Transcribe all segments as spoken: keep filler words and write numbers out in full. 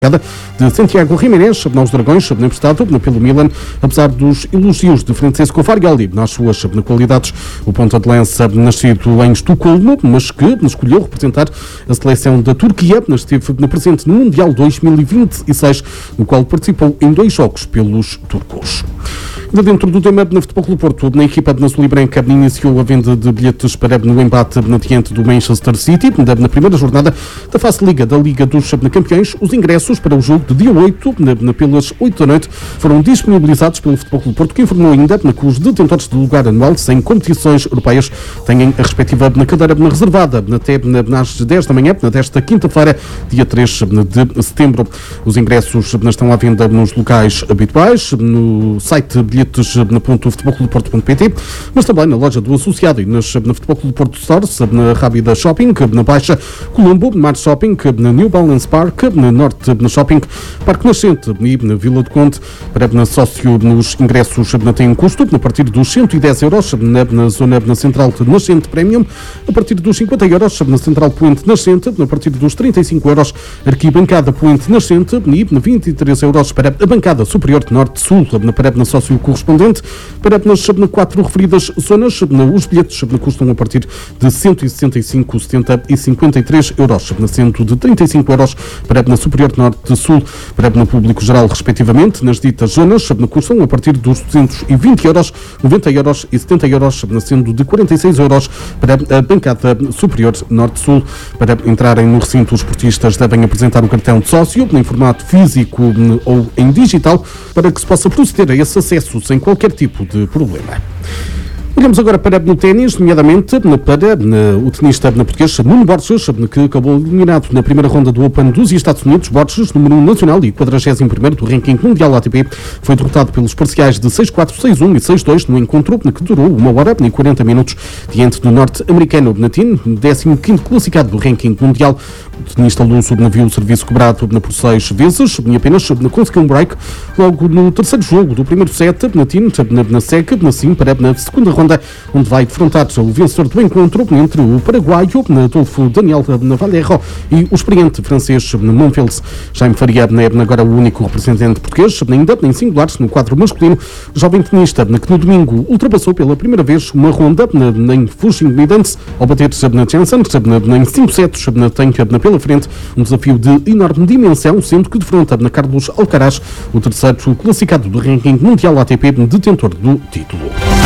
de Santiago Jiménez, aos Dragões, emprestado pelo Milan, apesar dos elogios de Francesco Farioli nas suas qualidades. O ponta de lança nascido em Estocolmo, mas que escolheu representar a seleção da Turquia, esteve presente no Mundial dois mil e vinte e seis, no qual participou em dois jogos pelos turcos. De dentro do tema, no Futebol Clube Porto, na equipa de Azul e Branca iniciou a venda de bilhetes para no embate diante do Manchester City, na primeira jornada da fase Liga da Liga dos Campeões. Os ingressos para o jogo de dia oito, na, pelas oito da noite, foram disponibilizados pelo Futebol Clube Porto, que informou ainda que os detentores do lugar anual sem competições europeias têm a respectiva cadeira reservada até às dez da manhã, desta quinta-feira, dia três de setembro. Os ingressos estão à venda nos locais habituais, no site bilhetes na ponto futebol clube porto ponto pt, mas também na loja do associado e nas, na Futebol Clube Porto Stores, na Rábida Shopping, na Baixa Colombo, Mar Shopping, na New Balance Park, na Norte na Shopping, Parque Nascente e na Vila do Conde. Para na sócio, nos ingressos têm um custo a partir dos cento e dez euros na, na zona na Central Nascente Premium, a partir dos cinquenta euros na Central Poente Nascente, a partir dos trinta e cinco euros Arquibancada Poente Nascente e vinte e três euros para a bancada superior de Norte-Sul, para na sócio correspondente. Para nas quatro referidas zonas, os bilhetes custam a partir de cento e sessenta e cinco, setenta e cinquenta e três euros, sendo de trinta e cinco euros para na Superior Norte-Sul, para no público geral, respectivamente. Nas ditas zonas, custam a partir dos duzentos e vinte euros, noventa euros e setenta euros, sendo de quarenta e seis euros para a bancada Superior Norte-Sul. Para entrarem no recinto, os esportistas devem apresentar o cartão de sócio em formato físico ou em digital, para que se possa proceder a esse acesso sem qualquer tipo de problema. Olhamos agora para o ténis, nomeadamente para o tenista português Nuno Borges, que acabou eliminado na primeira ronda do Open dos Estados Unidos. Borges, número um nacional e quadragésimo primeiro do ranking mundial A T P, foi derrotado pelos parciais de seis quatro, seis um e seis dois no encontro que durou uma hora e quarenta minutos diante do norte-americano Natin, décimo quinto classificado do ranking mundial. O tenista luso viu o serviço cobrado por seis vezes e apenas conseguiu um break logo no terceiro jogo do primeiro set. Natin na seca, assim para na segunda ronda, onde vai defrontar o vencedor do encontro entre o paraguaio Adolfo Daniel Valero e o experiente francês Monfils. Jaime Faria é agora o único representante português, ainda em singulares, no quadro masculino. O jovem tenista que no domingo ultrapassou pela primeira vez uma ronda em Flushing Meadows ao bater na Janssen em cinco sets, tem pela frente um desafio de enorme dimensão, sendo que defronta na Carlos Alcaraz, o terceiro classificado do ranking mundial A T P, detentor do título.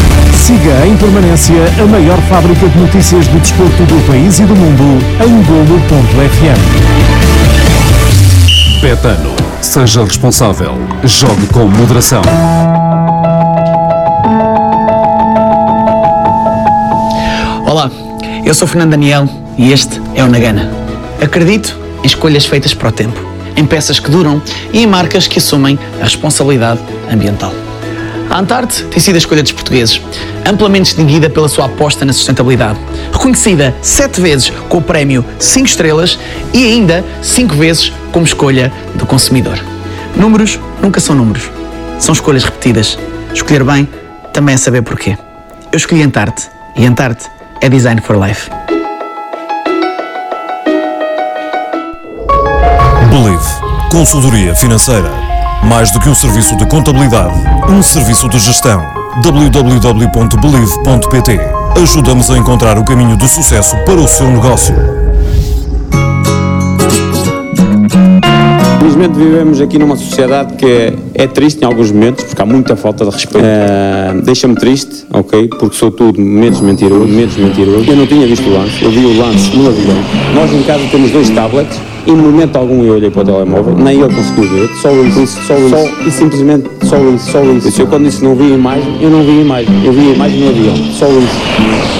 Siga em permanência a maior fábrica de notícias do desporto do país e do mundo em golo ponto f m. Betano. Seja responsável. Jogue com moderação. Olá, eu sou Fernando Daniel e este é o Nagana. Acredito em escolhas feitas para o tempo, em peças que duram e em marcas que assumem a responsabilidade ambiental. A Antarte tem sido a escolha dos portugueses, amplamente distinguida pela sua aposta na sustentabilidade, reconhecida sete vezes com o prémio cinco estrelas e ainda cinco vezes como escolha do consumidor. Números nunca são números, são escolhas repetidas. Escolher bem também é saber porquê. Eu escolhi Antarte e Antarte é Design for Life. Believe. Consultoria financeira. Mais do que um serviço de contabilidade, um serviço de gestão. w w w ponto believe ponto p t. Ajuda-nos a encontrar o caminho de sucesso para o seu negócio. Infelizmente vivemos aqui numa sociedade que é, é triste em alguns momentos, porque há muita falta de respeito. Uh, Deixa-me triste, ok? Porque sou tudo menos mentiroso, menos mentiroso. Eu não tinha visto o lance, eu vi o lance no avião. Nós em casa temos dois tablets e no momento algum eu olhei para o telemóvel, nem ele conseguiu ver, só isso, só isso, só, e simplesmente só isso, só isso. Eu quando disse não vi a imagem, eu não vi a imagem, eu vi a imagem no avião, só isso.